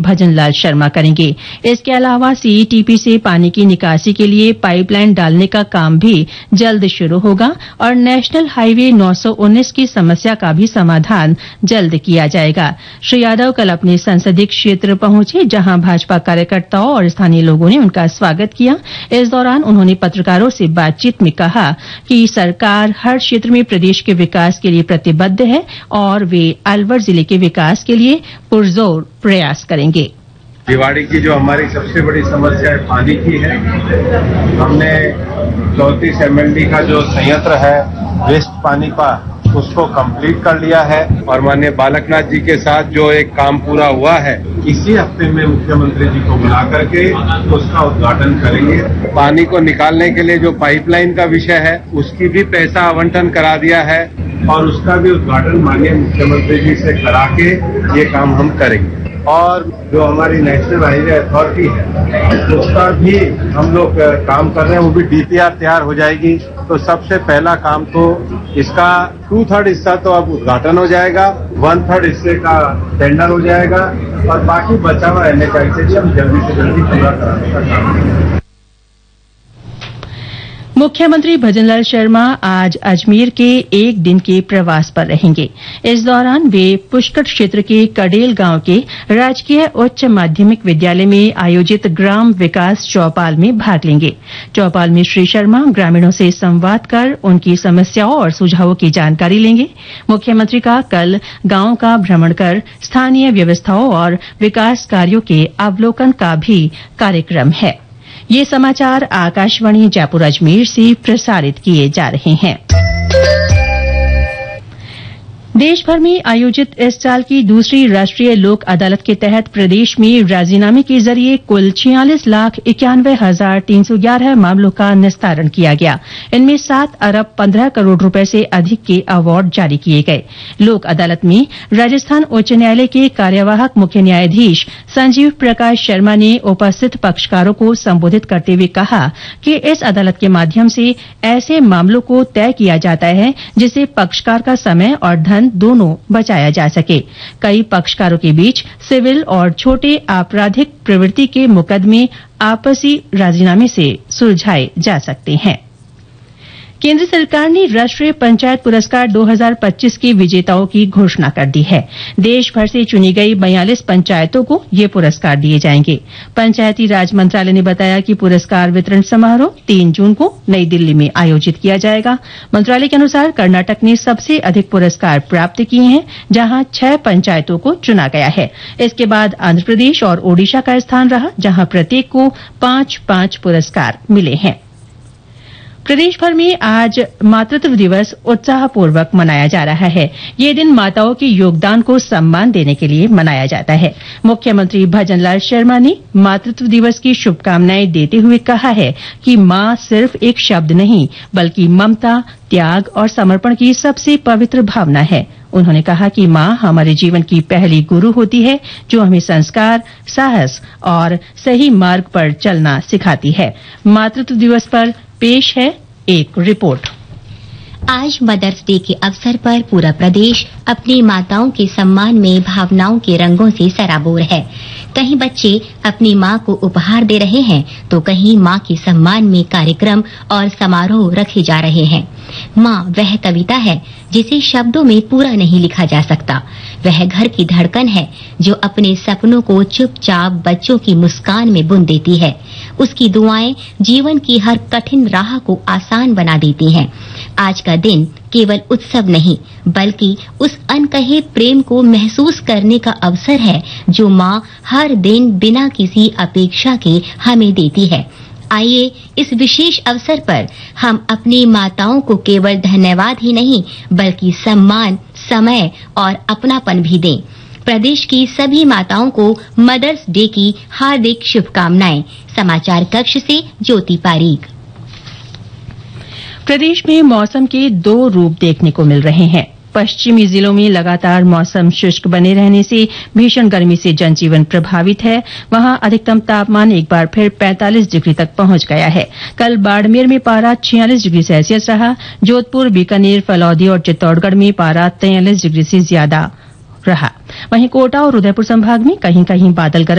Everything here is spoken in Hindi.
भजनलाल शर्मा करेंगे। इसके अलावा सीईटीपी से पानी की निकासी के लिए पाइपलाइन डालने का काम भी जल्द शुरू होगा और नेशनल हाईवे 919 की समस्या का भी समाधान जल्द किया जाएगा। श्री यादव कल अपने संसदीय क्षेत्र पहुंचे, जहां भाजपा कार्यकर्ताओं और स्थानीय लोगों ने उनका स्वागत किया। इस दौरान उन्होंने पत्रकारों से बातचीत में कहा कि सरकार हर क्षेत्र में प्रदेश के विकास के लिए प्रतिबद्ध है और वे अलवर जिले के विकास के लिए पुरजोर प्रयास करेंगे। रेवाड़ी की जो हमारी सबसे बड़ी समस्या है पानी की है। हमने 34 MLD का जो संयंत्र है वेस्ट पानी का उसको कंप्लीट कर लिया है और माननीय बालकनाथ जी के साथ जो एक काम पूरा हुआ है इसी हफ्ते में मुख्यमंत्री जी को बुला करके उसका उद्घाटन करेंगे। पानी को निकालने के लिए जो पाइपलाइन का विषय है उसकी भी पैसा आवंटन करा दिया है और उसका भी उद्घाटन माननीय मुख्यमंत्री जी से करा के ये काम हम करेंगे। और जो हमारी नेशनल हाईवे अथॉरिटी है उसका भी हम लोग काम कर रहे हैं, वो भी DPR तैयार हो जाएगी। तो सबसे पहला काम तो इसका 2/3 हिस्सा तो अब उद्घाटन हो जाएगा, 1/3 हिस्से का टेंडर हो जाएगा और बाकी बचा हुआ NHIC हम जल्दी से जल्दी पूरा कराने का काम करेंगे। मुख्यमंत्री भजनलाल शर्मा आज अजमेर के एक दिन के प्रवास पर रहेंगे। इस दौरान वे पुष्कर क्षेत्र के कडेल गांव के राजकीय उच्च माध्यमिक विद्यालय में आयोजित ग्राम विकास चौपाल में भाग लेंगे। चौपाल में श्री शर्मा ग्रामीणों से संवाद कर उनकी समस्याओं और सुझावों की जानकारी लेंगे। मुख्यमंत्री का कल गांव का भ्रमण कर स्थानीय व्यवस्थाओं और विकास कार्यों के अवलोकन का भी कार्यक्रम है। ये समाचार आकाशवाणी जयपुर अजमेर से प्रसारित किए जा रहे हैं। देश भर में आयोजित इस साल की दूसरी राष्ट्रीय लोक अदालत के तहत प्रदेश में राजीनामे के जरिए कुल 46,91,311 मामलों का निस्तारण किया गया। इनमें 7 अरब 15 करोड़ रुपए से अधिक के अवार्ड जारी किए गए। लोक अदालत में राजस्थान उच्च न्यायालय के कार्यवाहक मुख्य न्यायाधीश संजीव प्रकाश शर्मा ने उपस्थित पक्षकारों को संबोधित करते हुए कहा कि इस अदालत के माध्यम से ऐसे मामलों को तय किया जाता है जिससे पक्षकार का समय और धन दोनों बचाया जा सके। कई पक्षकारों के बीच सिविल और छोटे आपराधिक प्रवृत्ति के मुकदमे आपसी राजीनामे से सुलझाए जा सकते हैं। केंद्र सरकार ने राष्ट्रीय पंचायत पुरस्कार 2025 के विजेताओं की घोषणा कर दी है। देश भर से चुनी गई 42 पंचायतों को ये पुरस्कार दिए जाएंगे। पंचायती राज मंत्रालय ने बताया कि पुरस्कार वितरण समारोह 3 जून को नई दिल्ली में आयोजित किया जाएगा। मंत्रालय के अनुसार कर्नाटक ने सबसे अधिक पुरस्कार प्राप्त किए हैं, जहां 6 पंचायतों को चुना गया है। इसके बाद आंध्र प्रदेश और ओडिशा का स्थान रहा, जहां प्रत्येक को 5-5 पुरस्कार मिले हैं। प्रदेश भर में आज मातृत्व दिवस उत्साहपूर्वक मनाया जा रहा है। ये दिन माताओं के योगदान को सम्मान देने के लिए मनाया जाता है। मुख्यमंत्री भजनलाल शर्मा ने मातृत्व दिवस की शुभकामनाएं देते हुए कहा है कि मां सिर्फ एक शब्द नहीं, बल्कि ममता, त्याग और समर्पण की सबसे पवित्र भावना है। उन्होंने कहा कि मां हमारे जीवन की पहली गुरु होती है, जो हमें संस्कार, साहस और सही मार्ग पर चलना सिखाती है। मातृत्व दिवस पर पेश है एक रिपोर्ट। आज मदर्स डे के अवसर पर पूरा प्रदेश अपनी माताओं के सम्मान में भावनाओं के रंगों से सराबोर है। कहीं बच्चे अपनी मां को उपहार दे रहे हैं, तो कहीं मां के सम्मान में कार्यक्रम और समारोह रखे जा रहे हैं। मां वह कविता है जिसे शब्दों में पूरा नहीं लिखा जा सकता। वह घर की धड़कन है जो अपने सपनों को चुपचाप बच्चों की मुस्कान में बुन देती है। उसकी दुआएं जीवन की हर कठिन राह को आसान बना देती हैं। आज का दिन केवल उत्सव नहीं, बल्कि उस अनकहे प्रेम को महसूस करने का अवसर है जो मां हर दिन बिना किसी अपेक्षा के हमें देती है। आइए इस विशेष अवसर पर हम अपनी माताओं को केवल धन्यवाद ही नहीं, बल्कि सम्मान, समय और अपनापन भी दें। प्रदेश की सभी माताओं को मदर्स डे की हार्दिक शुभकामनाएं। समाचार कक्ष से ज्योति पारीक। प्रदेश में मौसम के 2 रूप देखने को मिल रहे हैं। पश्चिमी जिलों में लगातार मौसम शुष्क बने रहने से भीषण गर्मी से जनजीवन प्रभावित है। वहां अधिकतम तापमान एक बार फिर 45 डिग्री तक पहुंच गया है। कल बाड़मेर में पारा 46 डिग्री सेल्सियस रहा। जोधपुर, बीकानेर, फलौदी और चित्तौड़गढ़ में पारा 43 डिग्री से ज्यादा रहा। वहीं कोटा और उदयपुर संभाग में कहीं कहीं बादल